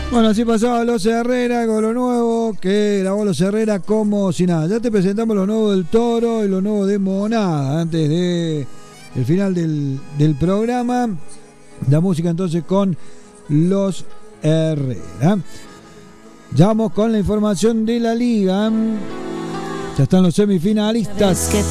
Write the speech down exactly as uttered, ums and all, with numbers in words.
Bueno, así pasaba Los Herrera con lo nuevo que grabó Los Herrera como si nada. Ya te presentamos lo nuevo del Toro y lo nuevo de Monada antes de el final del, del programa. La música entonces con Los Herrera. Ya vamos con la información de la liga. Ya están los semifinalistas.